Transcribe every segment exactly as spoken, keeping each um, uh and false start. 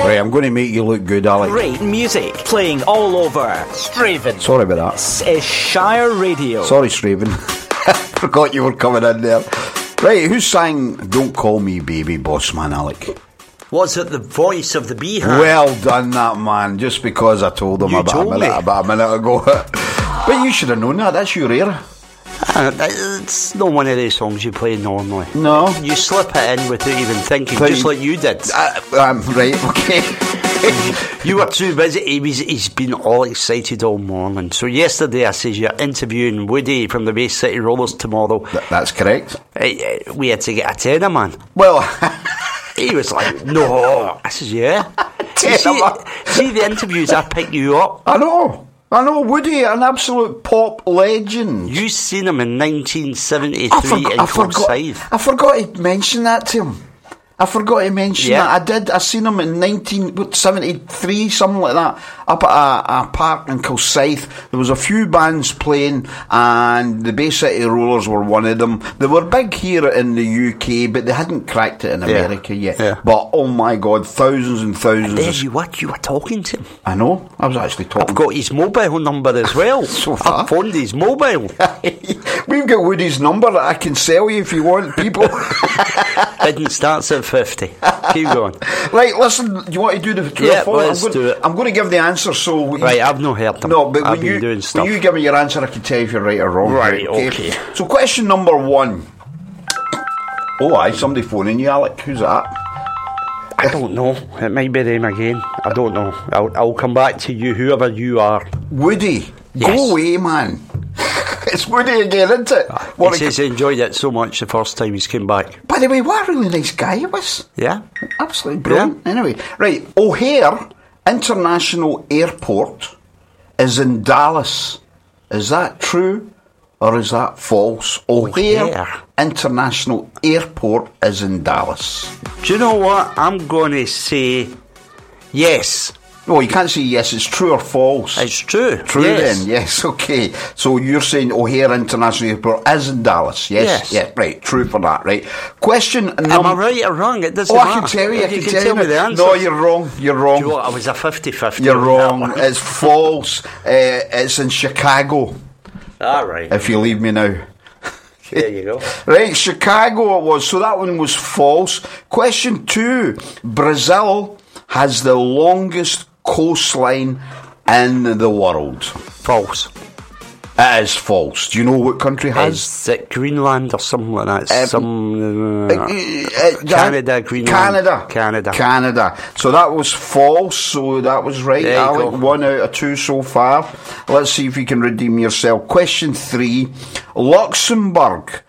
Right, I'm going to make you look good, Alec. Great music playing all over. Straven. Sorry about that. It's Shire Radio. Sorry, Straven. Forgot you were coming in there. Right, who sang Don't Call Me Baby, Bossman, Alec? Was it the voice of the Beehive? Well done, that man, just because I told him You about, told a minute, me. about a minute ago. But you should have known that, that's your ear. Uh, it's not one of those songs you play normally. No. You slip it in without even thinking, Think- just like you did. Uh, um, right, okay. You were too busy. He was, he's been all excited all morning. So yesterday I says you're interviewing Woody from the Bay City Rollers tomorrow. Th- that's correct. Uh, uh, we had to get a tenner, man. Well, He was like, no. I says, yeah. You see, see the interviews, I pick you up. I know. I know, Woody, an absolute pop legend. You seen him in nineteen seventy-three I, forg- in I, forgot, Forsyth. I forgot to mention that to him. I forgot to mention Yeah. that. I did. I seen him in nineteen seventy-three, something like that, up at a, a park in Kilsyth. There was a few bands playing, and the Bay City Rollers were one of them. They were big here in the U K, but they hadn't cracked it in Yeah. America yet. Yeah. But oh my God, thousands and thousands. There of, you what? You were talking to him. I know. I was actually talking. I've got his mobile number as well. So far. I've phoned his mobile. We've got Woody's number that I can sell you if you want, people. Bidding starts at fifty. Keep going. Right, listen, do you want to do the true Yeah, or false? let's I'm going, do it. I'm going to give the answer, so... we- Right, I've not heard them. No, but I've when been you, doing stuff. when you give me your answer, I can tell if you're right or wrong. Right, okay. So question number one. Oh, aye, somebody phoning you, Alec. Who's that? I don't know. It might be them again. I don't know. I'll, I'll come back to you, whoever you are. Woody. Yes. Go away, man. It's Woody again, isn't it? What He a- says he enjoyed it so much the first time he's came back. By the way, what a really nice guy he was. Yeah? Absolutely brilliant. Anyway, right, O'Hare International Airport is in Dallas. Is that true or is that false? O'Hare, O'Hare. International Airport is in Dallas. Do you know what? I'm going to say yes. No, you can't say yes, it's true or false. It's true. True yes. then, yes, okay. So you're saying O'Hare International Airport is in Dallas, yes? Yes. Yeah, right, true for that, right. Question number... Am I right or wrong? It doesn't Oh, matter. I can tell you, I You can, can tell me you. the answer. No, you're wrong, you're wrong. Do you know what? I was a fifty-fifty. You're on that wrong. one. It's false. Uh, it's in Chicago. All right. If you leave me now. There you go. Right, Chicago it was. So that one was false. Question two. Brazil has the longest coastline in the world. False. It is false. Do you know what country has? Is it Greenland or something like that? Um, Some uh, Uh, uh, Canada, Greenland. Canada. Canada. Canada. So that was false, so that was right, There you Alec. go. One out of two so far. Let's see if you can redeem yourself. Question three. Luxembourg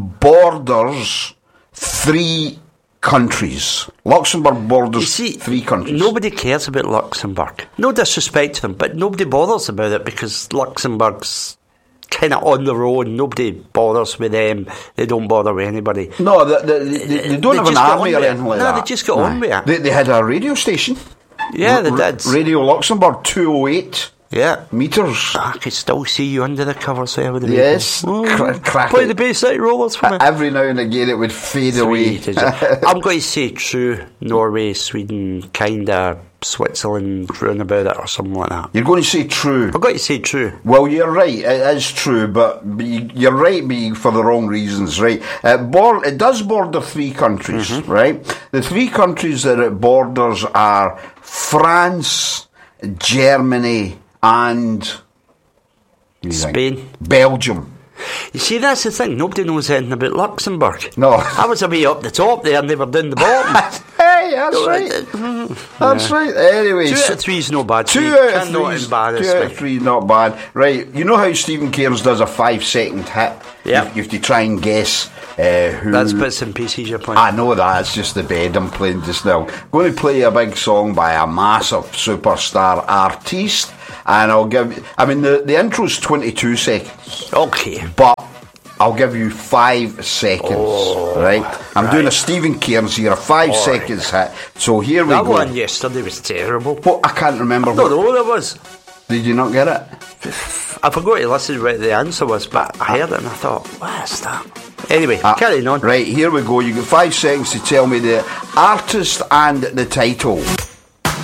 borders three countries. Luxembourg borders You see, three countries. nobody cares about Luxembourg. No disrespect to them, but nobody bothers about it because Luxembourg's kind of on their own. Nobody bothers with them. They don't bother with anybody. No, they, they, they, they don't They have an just got army on or with it. anything like No, that. they just got on with it. They, they had a radio station. Yeah, they R- did. Radio Luxembourg two oh eight Yeah. meters. I could still see you under the covers there with the Yes, radio. cra- crack Play it. the Bay City Rollers for me. Every now and again it would fade away. Sweet, is it? I'm going to say true. Norway, Sweden, kinda Switzerland, round about it or something like that. You're going to say true. I've got to say true. Well, you're right. It is true, but you- you're right being for the wrong reasons, right? It, bor- it does border three countries, Mm-hmm. right? The three countries that it borders are France, Germany, and what do you think? Spain. Belgium. You see, that's the thing. Nobody knows anything about Luxembourg. No. I was away up the top there and they were down the bottom. Hey, that's right. That's right. Anyway, Two out so- of three is no bad. Two You out of cannot three. embarrass Two out me. of three, not bad. Right, you know how Stephen Cairns does a five-second hit. Yeah. You, you have to try and guess uh, who. That's bits and pieces you're playing. I know that. It's just the bed I'm playing just now. Going to play a big song by a massive superstar artiste, and I'll give. I mean, the the intro's twenty-two seconds, Okay. but I'll give you five seconds. Oh, right? I'm right. doing a Stephen Cairns here, a five All seconds hit. So here we That go. one yesterday was terrible. Well, I can't remember. I don't What, know what it was. did you not get it? I forgot to listen to what the answer was, but I heard it and I thought, what is that? Anyway, Ah, carrying on. Right, here we go. You get five seconds to tell me the artist and the title.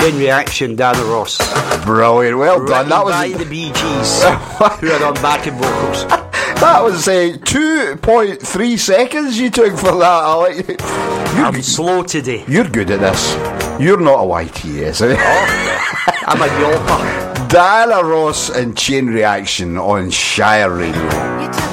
Chain Reaction, Dana Ross. Brilliant, well Written done. That was by the Bee Gees, who are on backing vocals. that was uh, two point three seconds you took for that, Alec. You're, I'm slow today. you're good at this. You're not a Y T S. Eh? I'm a yelper. Diana Ross and Chain Reaction on Shire Radio.